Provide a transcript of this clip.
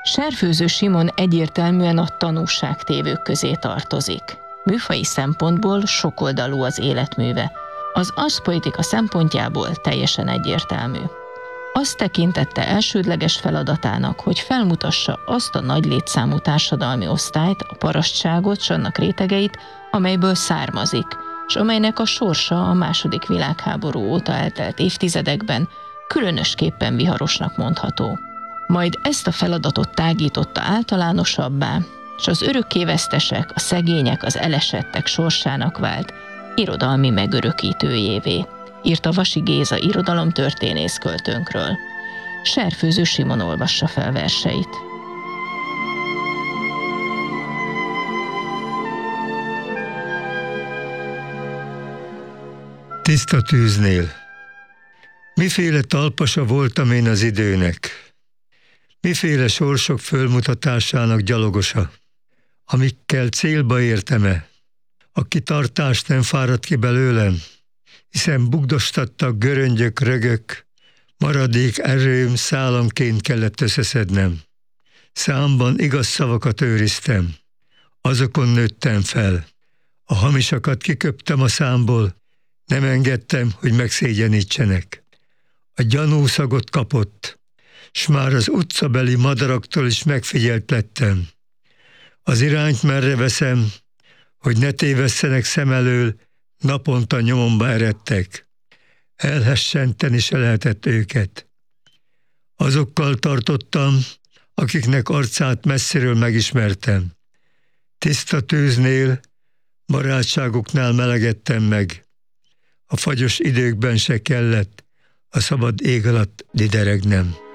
Serfőző Simon egyértelműen a tanúságtévők közé tartozik. Műfaji szempontból sokoldalú az életműve. Az ars poetica szempontjából teljesen egyértelmű. Azt tekintette elsődleges feladatának, hogy felmutassa azt a nagy létszámú társadalmi osztályt, a parasztságot s annak rétegeit, amelyből származik, és amelynek a sorsa a II. Világháború óta eltelt évtizedekben különösképpen viharosnak mondható. Majd ezt a feladatot tágította általánosabbá, és az örökkévesztesek, a szegények, az elesettek sorsának vált irodalmi megörökítőjévé, írta Vasi Géza irodalomtörténész költőnkről. Serfőző Simon olvassa fel verseit. Tiszta tűznél. Miféle talpasa voltam én az időnek, miféle sorsok fölmutatásának gyalogosa, amikkel célba értem-e, a kitartást nem fáradt ki belőlem, hiszen bugdostattak göröngyök, rögök, maradék erőm szálamként kellett összeszednem. Számban igaz szavakat őriztem, azokon nőttem fel. A hamisakat kiköptem a számból, nem engedtem, hogy megszégyenítsenek. A gyanúszagot kapott, s már az utcabeli madaraktól is megfigyelt lettem. Az irányt merre veszem, hogy ne tévesszenek szem elől, naponta nyomomba eredtek. Elhessenteni se lehetett őket. Azokkal tartottam, akiknek arcát messziről megismertem. Tiszta tűznél, barátságoknál melegedtem meg. A fagyos időkben se kellett a szabad ég alatt dideregnem.